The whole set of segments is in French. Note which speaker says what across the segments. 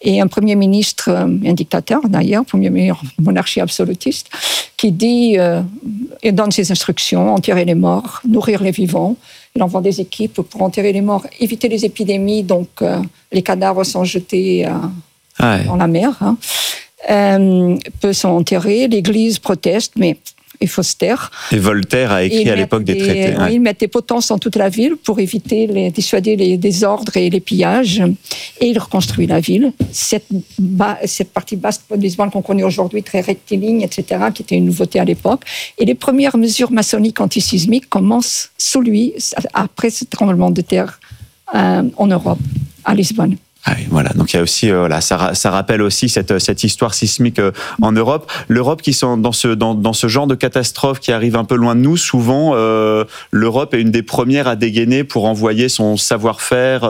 Speaker 1: et un premier ministre, un dictateur d'ailleurs, premier monarchie absolutiste, qui dit, et donne ses instructions, enterrer les morts, nourrir les vivants. Il envoie des équipes pour enterrer les morts, éviter les épidémies, donc les cadavres sont jetés dans la mer. Peu sont enterrés, l'Église proteste, mais il faut se taire.
Speaker 2: Et Voltaire a écrit à l'époque des traités.
Speaker 1: Ils mettent des potences dans toute la ville pour éviter, dissuader les désordres et les pillages. Et il reconstruit la ville. Cette partie basse de Lisbonne qu'on connaît aujourd'hui, très rectiligne, etc., qui était une nouveauté à l'époque. Et les premières mesures maçonniques antisismiques commencent sous lui, après ce tremblement de terre en Europe, à Lisbonne.
Speaker 2: Ah oui, voilà. Donc il y a aussi, ça rappelle aussi cette histoire sismique en Europe. L'Europe qui sont dans ce genre de catastrophe qui arrive un peu loin de nous. Souvent, l'Europe est une des premières à dégainer pour envoyer son savoir-faire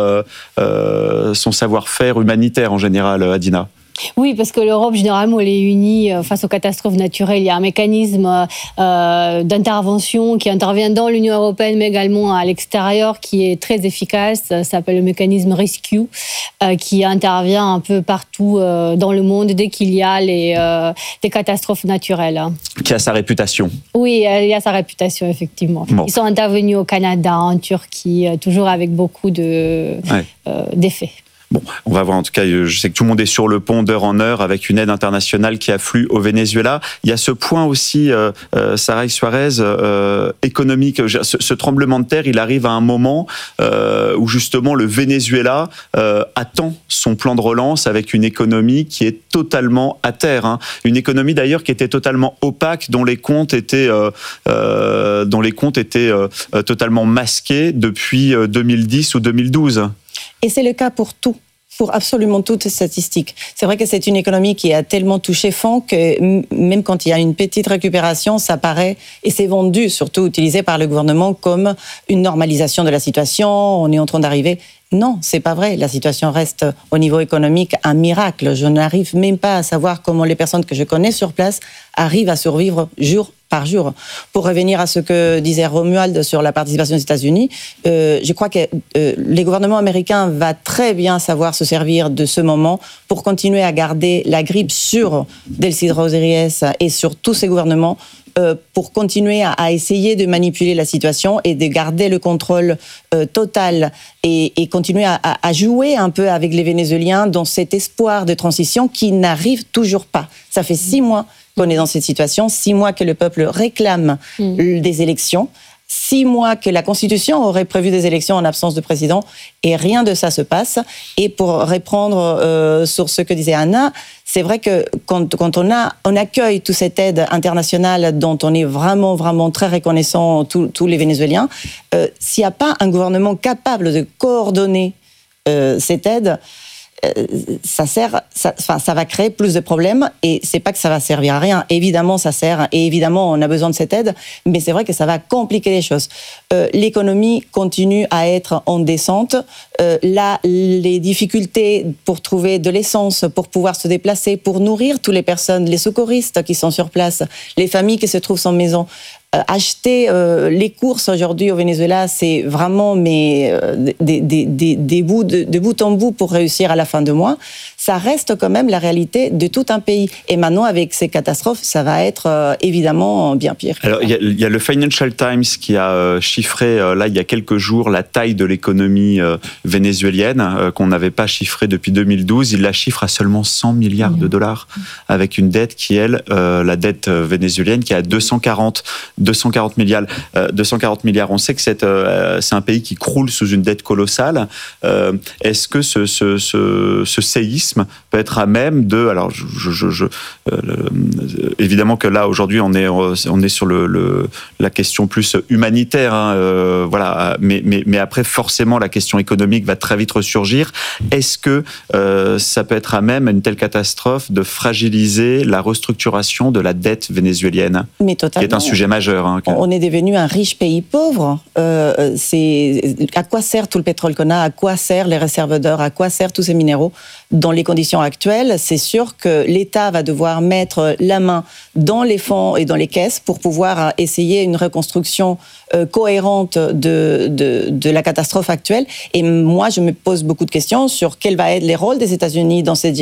Speaker 2: humanitaire en général, Adina.
Speaker 3: Oui, parce que l'Europe, généralement, elle est unie face aux catastrophes naturelles. Il y a un mécanisme d'intervention qui intervient dans l'Union européenne, mais également à l'extérieur, qui est très efficace. Ça s'appelle le mécanisme Rescue, qui intervient un peu partout dans le monde dès qu'il y a des catastrophes naturelles.
Speaker 2: Qui a sa réputation.
Speaker 3: Oui, il y a sa réputation, effectivement. Bon. Ils sont intervenus au Canada, en Turquie, toujours avec beaucoup d'effets.
Speaker 2: Bon, on va voir, en tout cas, je sais que tout le monde est sur le pont d'heure en heure avec une aide internationale qui afflue au Venezuela. Il y a ce point aussi, Saray Suarez, économique. Ce tremblement de terre, il arrive à un moment où justement le Venezuela attend son plan de relance avec une économie qui est totalement à terre. Hein. Une économie d'ailleurs qui était totalement opaque, dont les comptes étaient totalement masqués depuis 2010 ou 2012.
Speaker 4: Et c'est le cas pour tout. Pour absolument toutes les statistiques. C'est vrai que c'est une économie qui a tellement touché fond que même quand il y a une petite récupération, ça paraît, et c'est vendu, surtout utilisé par le gouvernement, comme une normalisation de la situation, on est en train d'arriver. Non, c'est pas vrai. La situation reste au niveau économique un miracle. Je n'arrive même pas à savoir comment les personnes que je connais sur place arrivent à survivre jour par jour. Pour revenir à ce que disait Romuald sur la participation des États-Unis, je crois que les gouvernements américains vont très bien savoir se servir de ce moment pour continuer à garder la grippe sur Delcy Rodríguez et sur tous ces gouvernements pour continuer à essayer de manipuler la situation et de garder le contrôle total et continuer à jouer un peu avec les Vénézuéliens dans cet espoir de transition qui n'arrive toujours pas. Ça fait 6 mois qu'on est dans cette situation, 6 mois que le peuple réclame des élections, 6 mois que la Constitution aurait prévu des élections en absence de président, et rien de ça se passe. Et pour reprendre sur ce que disait Anna, c'est vrai que quand on accueille toute cette aide internationale dont on est vraiment, vraiment très reconnaissant, tous les Vénézuéliens, s'il n'y a pas un gouvernement capable de coordonner cette aide, ça va créer plus de problèmes, et c'est pas que ça va servir à rien. Évidemment, ça sert, et évidemment, on a besoin de cette aide, mais c'est vrai que ça va compliquer les choses. L'économie continue à être en descente. Là, les difficultés pour trouver de l'essence, pour pouvoir se déplacer, pour nourrir toutes les personnes, les secouristes qui sont sur place, les familles qui se trouvent sans maison. Acheter les courses aujourd'hui au Venezuela, c'est vraiment des bouts de bout en bout pour réussir à la fin de mois. Ça reste quand même la réalité de tout un pays. Et maintenant, avec ces catastrophes, ça va être évidemment bien pire.
Speaker 2: Alors, il y a le Financial Times qui a chiffré, là, il y a quelques jours, la taille de l'économie vénézuélienne, qu'on n'avait pas chiffrée depuis 2012. Il la chiffre à seulement 100 milliards de dollars, avec une dette qui, la dette vénézuélienne, qui est à 240 milliards. On sait que c'est un pays qui croule sous une dette colossale. Est-ce que ce séisme peut être à même de... Alors, évidemment que là, aujourd'hui, on est sur la question plus humanitaire. Hein, voilà. Mais après, forcément, la question économique va très vite ressurgir. Est-ce que ça peut être à même, une telle catastrophe, de fragiliser la restructuration de la dette vénézuélienne,
Speaker 4: mais totalement,
Speaker 2: qui est un sujet majeur. Hein,
Speaker 4: on est devenu un riche pays pauvre. À quoi sert tout le pétrole qu'on a? À quoi servent les réserves d'or? À quoi servent tous ces minéraux? Dans les conditions actuelles, c'est sûr que l'État va devoir mettre la main dans les fonds et dans les caisses pour pouvoir essayer une reconstruction cohérente de la catastrophe actuelle. Et moi, je me pose beaucoup de questions sur quel va être le rôle des États-Unis dans cette